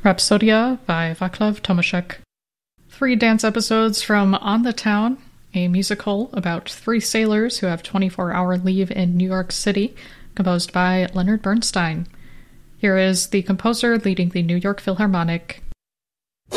Rhapsodia by Vaclav Tomaszek. 3 dance episodes from On the Town, a musical about 3 sailors who have 24-hour leave in New York City, composed by Leonard Bernstein. Here is the composer leading the New York Philharmonic,